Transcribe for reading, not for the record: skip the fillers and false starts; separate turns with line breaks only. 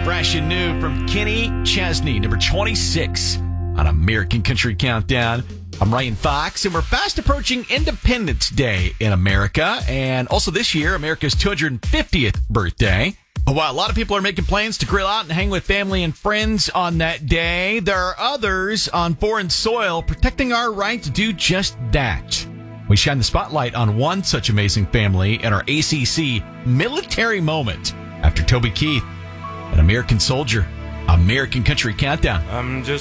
Fresh and new from Kenny Chesney, number 26 on American Country Countdown. I'm Ryan Fox, and we're fast approaching Independence Day in America, and also this year, America's 250th birthday. But while a lot of people are making plans to grill out and hang with family and friends on that day, there are others on foreign soil protecting our right to do just that. We shine the spotlight on one such amazing family in our ACC Military Moment after Toby Keith, an American soldier, American Country Countdown.
I'm just